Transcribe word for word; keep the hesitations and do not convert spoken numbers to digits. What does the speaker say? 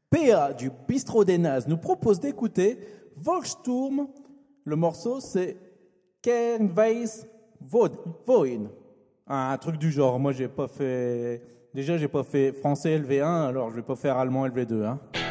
P A du Bistrot des Nazes nous propose d'écouter Volksturm. Le morceau, c'est Kein Weiß Wohin. Un truc du genre. Moi, j'ai pas fait. Déjà, j'ai pas fait français L V un, alors je vais pas faire allemand L V deux. Hein.